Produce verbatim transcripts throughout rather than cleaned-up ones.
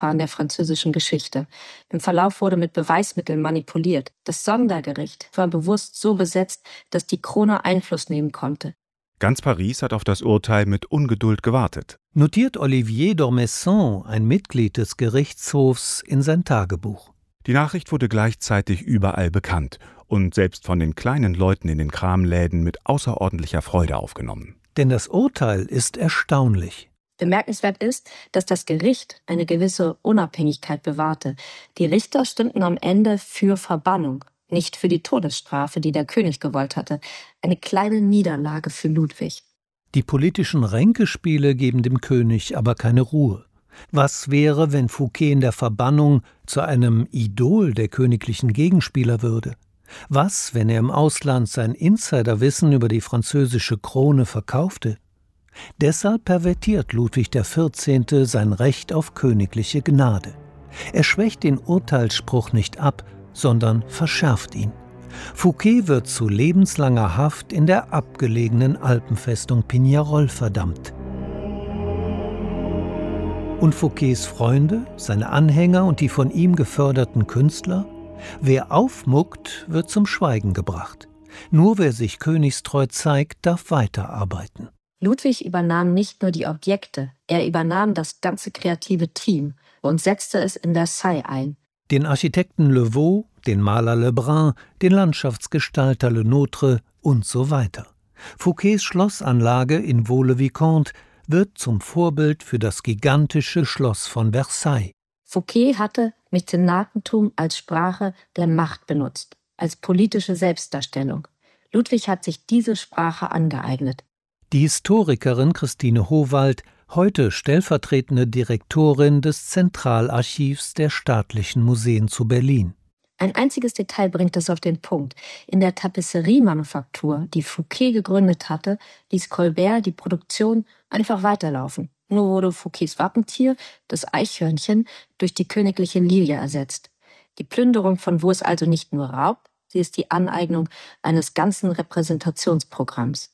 Laufbahn der französischen Geschichte. Im Verlauf wurde mit Beweismitteln manipuliert. Das Sondergericht war bewusst so besetzt, dass die Krone Einfluss nehmen konnte. Ganz Paris hat auf das Urteil mit Ungeduld gewartet. Notiert Olivier d'Ormesson, ein Mitglied des Gerichtshofs, in sein Tagebuch. Die Nachricht wurde gleichzeitig überall bekannt und selbst von den kleinen Leuten in den Kramläden mit außerordentlicher Freude aufgenommen. Denn das Urteil ist erstaunlich. Bemerkenswert ist, dass das Gericht eine gewisse Unabhängigkeit bewahrte. Die Richter stimmten am Ende für Verbannung, nicht für die Todesstrafe, die der König gewollt hatte. Eine kleine Niederlage für Ludwig. Die politischen Ränkespiele geben dem König aber keine Ruhe. Was wäre, wenn Fouquet in der Verbannung zu einem Idol der königlichen Gegenspieler würde? Was, wenn er im Ausland sein Insiderwissen über die französische Krone verkaufte? Deshalb pervertiert Ludwig der Vierzehnte sein Recht auf königliche Gnade. Er schwächt den Urteilsspruch nicht ab, sondern verschärft ihn. Fouquet wird zu lebenslanger Haft in der abgelegenen Alpenfestung Pignarol verdammt. Und Fouquets Freunde, seine Anhänger und die von ihm geförderten Künstler? Wer aufmuckt, wird zum Schweigen gebracht. Nur wer sich königstreu zeigt, darf weiterarbeiten. Ludwig übernahm nicht nur die Objekte, er übernahm das ganze kreative Team und setzte es in Versailles ein. Den Architekten Le Vau, den Maler Lebrun, den Landschaftsgestalter Le Nôtre und so weiter. Fouquets Schlossanlage in Vaux-le-Vicomte wird zum Vorbild für das gigantische Schloss von Versailles. Fouquet hatte Mäzenatentum als Sprache der Macht benutzt, als politische Selbstdarstellung. Ludwig hat sich diese Sprache angeeignet. Die Historikerin Christine Howald, heute stellvertretende Direktorin des Zentralarchivs der Staatlichen Museen zu Berlin. Ein einziges Detail bringt es auf den Punkt. In der Tapisseriemanufaktur, die Fouquet gegründet hatte, ließ Colbert die Produktion einfach weiterlaufen. Nur wurde Fouquets Wappentier, das Eichhörnchen, durch die königliche Lilie ersetzt. Die Plünderung von Vaux ist also nicht nur Raub, sie ist die Aneignung eines ganzen Repräsentationsprogramms.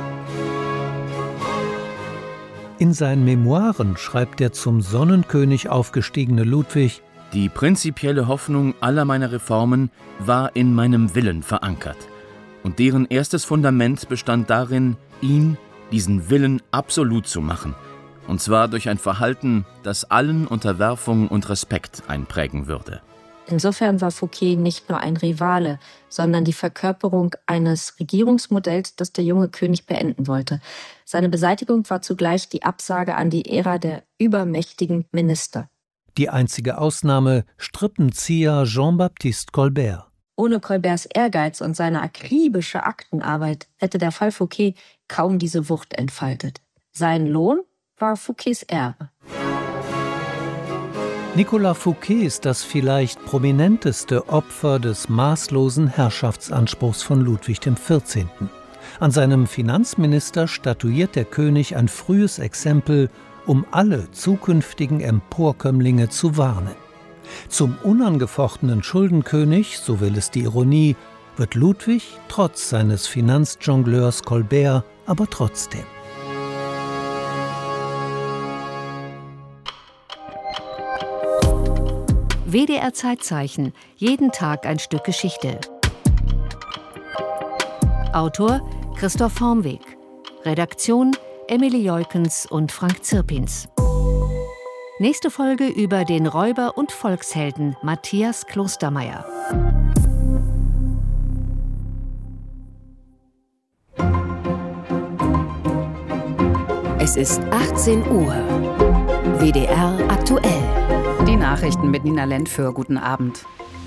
In seinen Memoiren schreibt der zum Sonnenkönig aufgestiegene Ludwig: Die prinzipielle Hoffnung aller meiner Reformen war in meinem Willen verankert. Und deren erstes Fundament bestand darin, ihn, diesen Willen, absolut zu machen. Und zwar durch ein Verhalten, das allen Unterwerfung und Respekt einprägen würde. Insofern war Fouquet nicht nur ein Rivale, sondern die Verkörperung eines Regierungsmodells, das der junge König beenden wollte. Seine Beseitigung war zugleich die Absage an die Ära der übermächtigen Minister. Die einzige Ausnahme Strippenzieher Jean-Baptiste Colbert. Ohne Colberts Ehrgeiz und seine akribische Aktenarbeit hätte der Fall Fouquet kaum diese Wucht entfaltet. Sein Lohn war Fouquets Erbe. Nicolas Fouquet ist das vielleicht prominenteste Opfer des maßlosen Herrschaftsanspruchs von Ludwig dem Vierzehnten. An seinem Finanzminister statuiert der König ein frühes Exempel, um alle zukünftigen Emporkömmlinge zu warnen. Zum unangefochtenen Schuldenkönig, so will es die Ironie, wird Ludwig trotz seines Finanzjongleurs Colbert aber trotzdem. W D R Zeitzeichen. Jeden Tag ein Stück Geschichte. Autor Christoph Hormweg. Redaktion Emilie Jeukens und Frank Zirpins. Nächste Folge über den Räuber und Volkshelden Matthias Klostermaier. Es ist achtzehn Uhr. W D R aktuell. Die Nachrichten mit Nina Lentföhr. Guten Abend.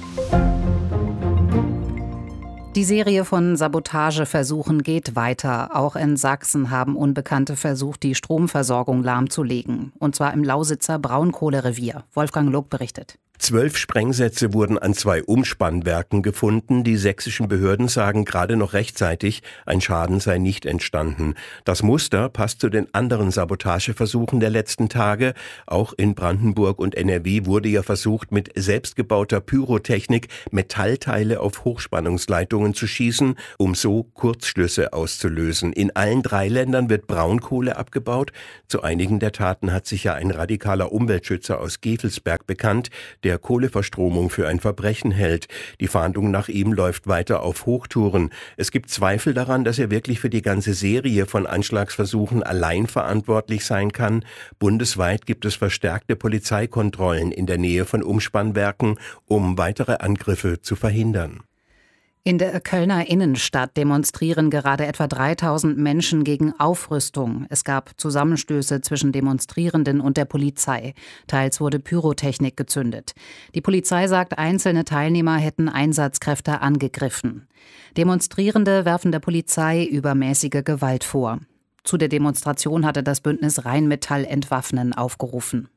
Die Serie von Sabotageversuchen geht weiter. Auch in Sachsen haben Unbekannte versucht, die Stromversorgung lahmzulegen. Und zwar im Lausitzer Braunkohlerevier. Wolfgang Luck berichtet. Zwölf Sprengsätze wurden an zwei Umspannwerken gefunden. Die sächsischen Behörden sagen gerade noch rechtzeitig, ein Schaden sei nicht entstanden. Das Muster passt zu den anderen Sabotageversuchen der letzten Tage. Auch in Brandenburg und N R W wurde ja versucht, mit selbstgebauter Pyrotechnik Metallteile auf Hochspannungsleitungen zu schießen, um so Kurzschlüsse auszulösen. In allen drei Ländern wird Braunkohle abgebaut. Zu einigen der Taten hat sich ja ein radikaler Umweltschützer aus Gevelsberg bekannt, der Kohleverstromung für ein Verbrechen hält. Die Fahndung nach ihm läuft weiter auf Hochtouren. Es gibt Zweifel daran, dass er wirklich für die ganze Serie von Anschlagsversuchen allein verantwortlich sein kann. Bundesweit gibt es verstärkte Polizeikontrollen in der Nähe von Umspannwerken, um weitere Angriffe zu verhindern. In der Kölner Innenstadt demonstrieren gerade etwa dreitausend Menschen gegen Aufrüstung. Es gab Zusammenstöße zwischen Demonstrierenden und der Polizei. Teils wurde Pyrotechnik gezündet. Die Polizei sagt, einzelne Teilnehmer hätten Einsatzkräfte angegriffen. Demonstrierende werfen der Polizei übermäßige Gewalt vor. Zu der Demonstration hatte das Bündnis Rheinmetall Entwaffnen aufgerufen.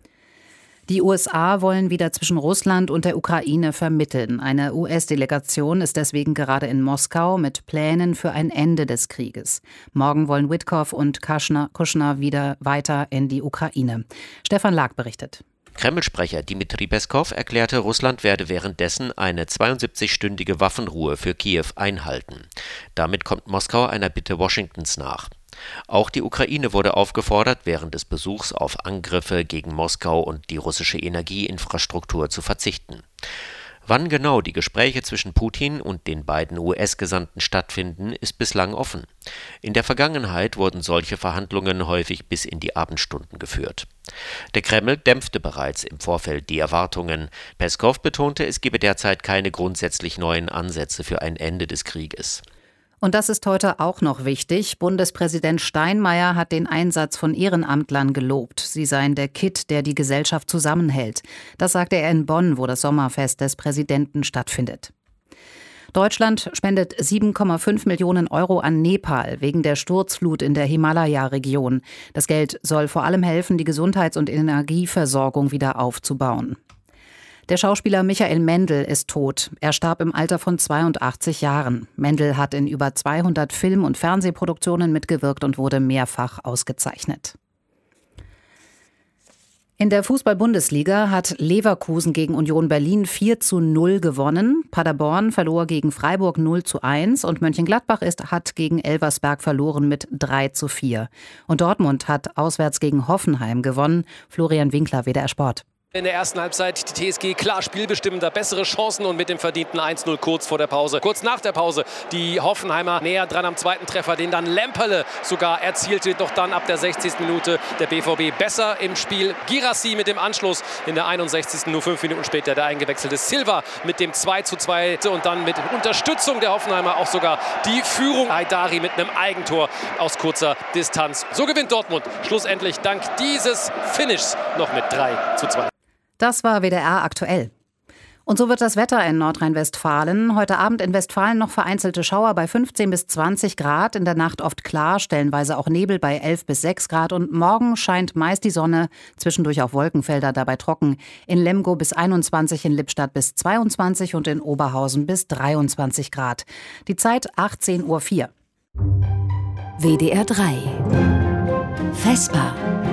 Die U S A wollen wieder zwischen Russland und der Ukraine vermitteln. Eine U S-Delegation ist deswegen gerade in Moskau mit Plänen für ein Ende des Krieges. Morgen wollen Witkow und Kushner, Kushner wieder weiter in die Ukraine. Stefan Lag berichtet. Kreml-Sprecher Dmitri Peskow erklärte, Russland werde währenddessen eine zweiundsiebzigstündige Waffenruhe für Kiew einhalten. Damit kommt Moskau einer Bitte Washingtons nach. Auch die Ukraine wurde aufgefordert, während des Besuchs auf Angriffe gegen Moskau und die russische Energieinfrastruktur zu verzichten. Wann genau die Gespräche zwischen Putin und den beiden U S-Gesandten stattfinden, ist bislang offen. In der Vergangenheit wurden solche Verhandlungen häufig bis in die Abendstunden geführt. Der Kreml dämpfte bereits im Vorfeld die Erwartungen. Peskow betonte, es gebe derzeit keine grundsätzlich neuen Ansätze für ein Ende des Krieges. Und das ist heute auch noch wichtig. Bundespräsident Steinmeier hat den Einsatz von Ehrenamtlern gelobt. Sie seien der Kitt, der die Gesellschaft zusammenhält. Das sagte er in Bonn, wo das Sommerfest des Präsidenten stattfindet. Deutschland spendet sieben Komma fünf Millionen Euro an Nepal wegen der Sturzflut in der Himalaya-Region. Das Geld soll vor allem helfen, die Gesundheits- und Energieversorgung wieder aufzubauen. Der Schauspieler Michael Mendl ist tot. Er starb im Alter von zweiundachtzig Jahren. Mendl hat in über zweihundert Film- und Fernsehproduktionen mitgewirkt und wurde mehrfach ausgezeichnet. In der Fußball-Bundesliga hat Leverkusen gegen Union Berlin vier zu null gewonnen. Paderborn verlor gegen Freiburg null zu eins und Mönchengladbach ist, hat gegen Elversberg verloren mit drei zu vier. Und Dortmund hat auswärts gegen Hoffenheim gewonnen. Florian Winkler, W D R Sport. In der ersten Halbzeit die T S G klar spielbestimmender, bessere Chancen und mit dem verdienten eins null kurz vor der Pause. Kurz nach der Pause die Hoffenheimer näher dran am zweiten Treffer, den dann Lemperle sogar erzielte. Doch dann ab der sechzigsten Minute der B V B besser im Spiel. Girassi mit dem Anschluss in der einundsechzigsten Nur fünf Minuten später der eingewechselte Silva mit dem zwei zu zwei und dann mit Unterstützung der Hoffenheimer auch sogar die Führung. Haidari mit einem Eigentor aus kurzer Distanz. So gewinnt Dortmund schlussendlich dank dieses Finishes noch mit drei zu zwei. Das war W D R aktuell. Und so wird das Wetter in Nordrhein-Westfalen. Heute Abend in Westfalen noch vereinzelte Schauer bei fünfzehn bis zwanzig Grad. In der Nacht oft klar, stellenweise auch Nebel bei elf bis sechs Grad. Und morgen scheint meist die Sonne, zwischendurch auch Wolkenfelder, dabei trocken. In Lemgo bis einundzwanzig, in Lippstadt bis zweiundzwanzig und in Oberhausen bis dreiundzwanzig Grad. Die Zeit achtzehn Uhr vier. W D R drei. Vesper.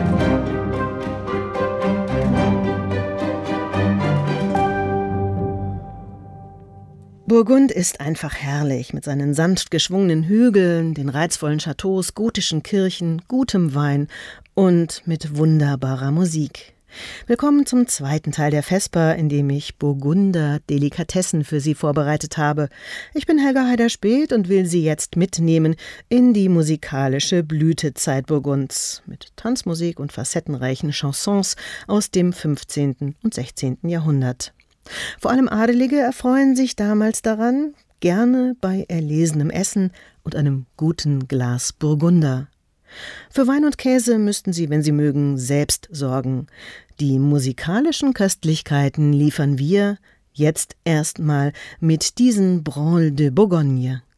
Burgund ist einfach herrlich mit seinen sanft geschwungenen Hügeln, den reizvollen Chateaus, gotischen Kirchen, gutem Wein und mit wunderbarer Musik. Willkommen zum zweiten Teil der Vesper, in dem ich Burgunder Delikatessen für Sie vorbereitet habe. Ich bin Helga Heider-Speth und will Sie jetzt mitnehmen in die musikalische Blütezeit Burgunds mit Tanzmusik und facettenreichen Chansons aus dem fünfzehnten und sechzehnten Jahrhundert. Vor allem Adelige erfreuen sich damals daran, gerne bei erlesenem Essen und einem guten Glas Burgunder. Für Wein und Käse müssten Sie, wenn Sie mögen, selbst sorgen. Die musikalischen Köstlichkeiten liefern wir jetzt erstmal mit diesen Branle de Bourgogne.